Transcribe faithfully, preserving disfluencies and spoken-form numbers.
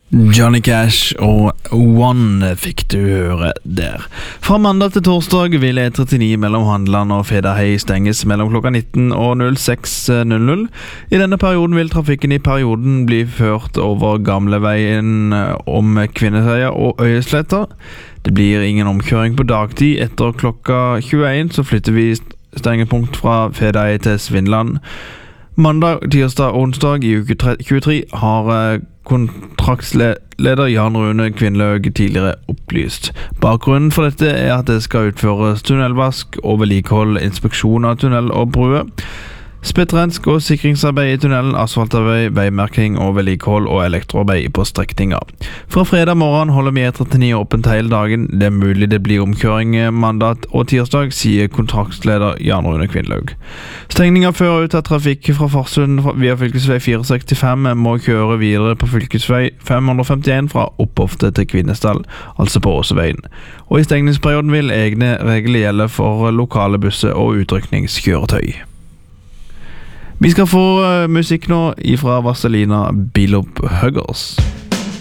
Johnny Cash og One fikk du høre der. Fra mandag til torsdag vil E trettini mellom Handeland og Fedahei stenges mellom klokka nitten og null seks null null. I denne perioden vil trafikken i perioden bli ført over gamleveien om Kvinnesøya og Øyesletta. Det blir ingen omkjøring på dagtid. Etter klokka tjueen så flytter vi stengepunkt fra Fedahei til Svindland. Mandag, tirsdag og onsdag i uke tjuetre har kontraktsleder Jan Rune Kvinnlaug tidligere opplyst. Bakgrunnen for dette er at det skal utføres tunnelvask og vedlikehold, inspeksjon av tunnel og bruer, spettrensk og sikringsarbeid i tunnelen, asfaltarbeid, veimerking og vedlikehold og elektroarbeid på strekninger. Fra fredag morgen holder vi E trettini åpent hele dagen. Det er mulig det blir omkjøring mandag og tirsdag, sier kontraktsleder Jan Rune Kvinnlaug. Stengninga fører ut at trafikk fra Farsund via fylkesvei fire sekstifem må kjøre videre på fylkesvei fem femtien fra Oppofte til Kvinesdal, altså på Åseveien. Og i stengningsperioden vil egne regler gjelde for lokale busser og utrykningskjøretøy. Vi skal få uh, musikk nå ifra Vazelina Bilopp Huggers.